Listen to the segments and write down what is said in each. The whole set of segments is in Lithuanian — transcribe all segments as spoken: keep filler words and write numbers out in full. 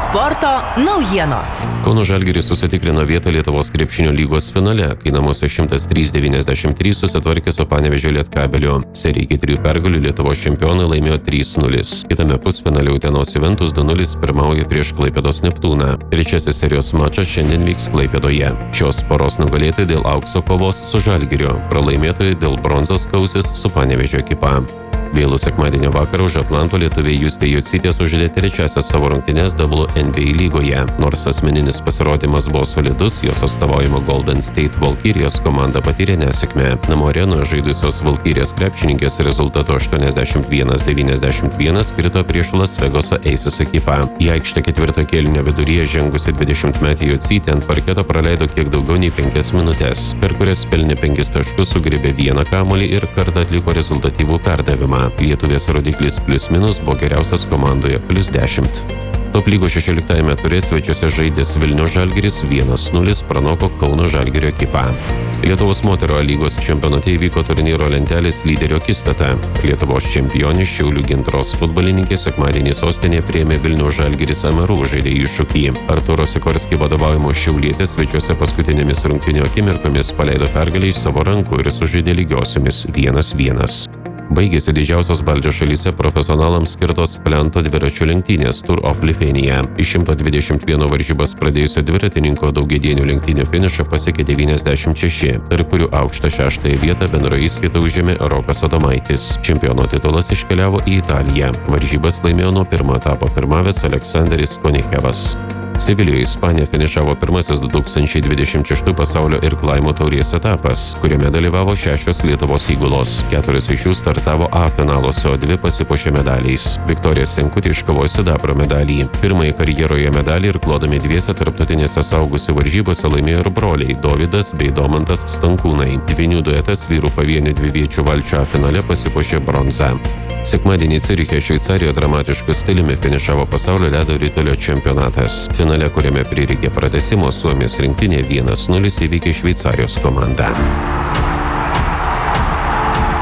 Sporto naujienos. Kauno Žalgiris susitikrino vietą Lietuvos krepšinio lygos finale, kai namuose šimtas trys devyniasdešimt trys susitvarkė su Panevėžio Lietkabeliu. Seriją iki trijų pergalių Lietuvos čempionai laimėjo trys nulis. Kitame pusfinale Utenos Juventus du nulis pirmauja prieš Klaipėdos Neptūną. Trečiasis serijos mačas šiandien vyks Klaipėdoje. Šios poros nugalėtojai dėl aukso kovos su Žalgiriu, pralaimėtojai dėl bronzos kausis su Panevėžio ekipa. Vėlų sekmadienio vakarą už Atlanto lietuviai Justė Jocytė sužaidė trečiasias savo rungtynes W N B A lygoje. Nors asmeninis pasirodymas buvo solidus, jos atstovaujama Golden State Valkyrijos komanda patyrė nesėkmę. Namų arenoje žaidusios Valkyrijos krepšininkės rezultatu aštuoniasdešimt vienas devyniasdešimt vienas krito prieš Las Vegaso Aces ekipą. Į aikštę ketvirto kėlinio viduryje žengusi dvidešimtmetė Jocytė ant parketo praleido kiek daugiau nei penkias minutės, per kurias pelnė penkis taškus, sugriebė vieną kamuolį ir kartą atliko rezultatyvų perdavimą. Lietuvės rodiklis plius minus buvo geriausias komandoje plius dešimt. Top lygos šešioliktajame ture svečiuose žaidęs Vilniaus Žalgiris vienas nulis pranoko Kauno Žalgirio ekipą. Lietuvos moterų A lygos čempionate įvyko turnyro lentelės lyderio akistata. Lietuvos čempionė Šiaulių Gintros futbolininkė sekmadienį sostinėje priėmė Vilniaus Žalgiris Amerų žaidėjų iššūkį. Artūro Sikorski vadovaujamo Šiaulietės svečiuose paskutinėmis rungtynių akimirkomis paleido pergalę iš savo rankų ir sužaidė lygiosiomis vienas vienas. Baigėsi didžiausios Baltijos šalyse profesionalams skirtos plento dviračių lenktynės Tour of Lithuania. Iš šimto dvidešimt vieno varžybas pradėjusio dviratininko daugiadienių lenktynių finišą pasiekė devyniasdešimt šeši, tarp kurių aukštą šeštąją vietą bendroje įskaitoje užėmė Rokas Adomaitis. Čempiono titulas iškeliavo į Italiją. Varžybas laimėjo nuo pirmo etapo pirmavęs Aleksanderis Konichevas. Sevilijoje Ispanija finišavo pirmasis du tūkstančiai dvidešimt šeštų pasaulio irklavimo taurės etapas, kuriame dalyvavo šešios Lietuvos įgulos. Keturios iš jų startavo A finaluose, o dvi pasipuošė medaliais. Viktorija Senkutė iškovojo sidabro medalį. Pirmąjį karjeroje medalį irkluodami dviese tarptautinėse saugusių varžybose laimėjo ir broliai Dovydas bei Domantas Stankūnai. Dvynių duetas vyrų pavienių dviviečių valčių A finale pasipuošė bronzą. Sekmadienį Ciuriche, Šveicarijoje dramatišku stiliumi finišavo pasaulio ledo ritulio čempionatas. Finale, kuriame prireikė pratęsimo, Suomijos rinktinė vienas nulis įveikė Šveicarijos komandą.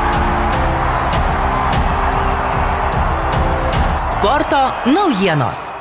Sporto naujienos.